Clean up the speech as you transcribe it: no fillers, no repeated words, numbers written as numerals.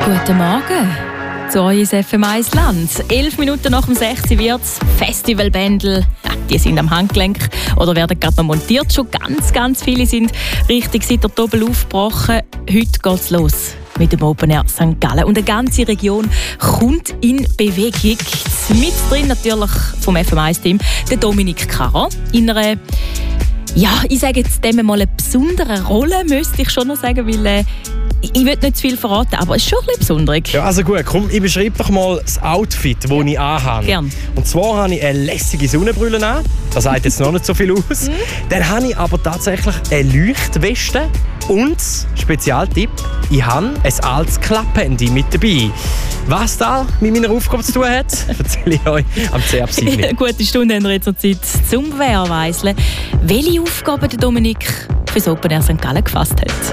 Guten Morgen zu euch FM1 Land. 11 Minuten nach dem 6 wird es Festivalbändel. Die sind am Handgelenk oder werden gerade noch montiert. Schon ganz viele sind richtig seit der Tobel aufgebrochen. Heute geht es los mit dem Open Air St. Gallen. Und eine ganze Region kommt in Bewegung. Mit drin natürlich vom FM1-Team der Dominik Caro. In einer, ich sage jetzt dem mal eine besondere Rolle, müsste ich schon noch sagen, weil ich will nicht zu viel verraten, aber es ist schon ein bisschen besonders. Ja, also gut, komm, ich beschreibe doch mal das Outfit, das ich anhabe. Gern. Und zwar habe ich eine lässige Sonnenbrille an. Das sagt jetzt noch nicht so viel aus. Dann habe ich aber tatsächlich eine Leuchtweste. Und, Spezialtipp, ich habe ein altes Klapphandy mit dabei. Was da mit meiner Aufgabe zu tun hat, erzähle ich euch am 10 ab 7. Eine gute Stunde haben wir jetzt noch Zeit zum Wehrweiseln, welche Aufgaben der Dominik für das Open Air St. Gallen gefasst hat.